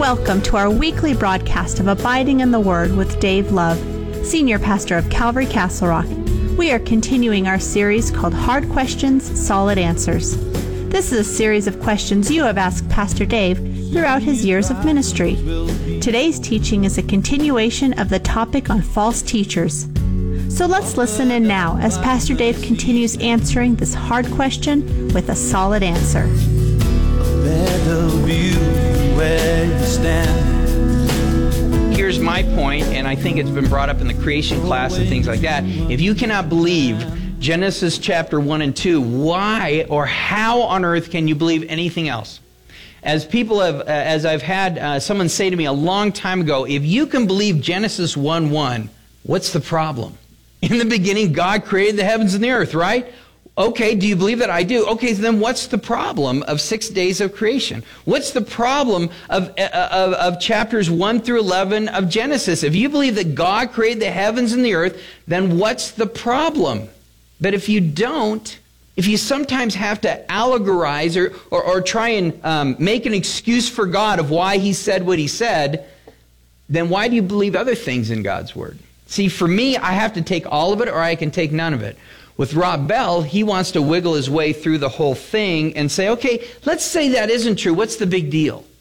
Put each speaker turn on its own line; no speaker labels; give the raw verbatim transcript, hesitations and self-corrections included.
Welcome to our weekly broadcast of Abiding in the Word with Dave Love, Senior Pastor of Calvary Castle Rock. We are continuing our series called Hard Questions, Solid Answers. This is a series of questions you have asked Pastor Dave throughout his years of ministry. Today's teaching is a continuation of the topic on false teachers. So let's listen in now as Pastor Dave continues answering this hard question with a solid answer.
Here's my point, and I think it's been brought up in the creation class and things like that. If you cannot believe Genesis chapter one and two, why or how on earth can you believe anything else? As people have, uh, as I've had uh, someone say to me a long time ago, if you can believe Genesis one one, what's the problem? In the beginning, God created the heavens and the earth, right? Okay, do you believe that? I do. Okay, so then what's the problem of six days of creation? What's the problem of, of, of chapters one through eleven of Genesis? If you believe that God created the heavens and the earth, then what's the problem? But if you don't, if you sometimes have to allegorize or, or, or try and um, make an excuse for God of why he said what he said, then why do you believe other things in God's Word? See, for me, I have to take all of it or I can take none of it. With Rob Bell, he wants to wiggle his way through the whole thing and say, okay, let's say that isn't true. What's the big deal?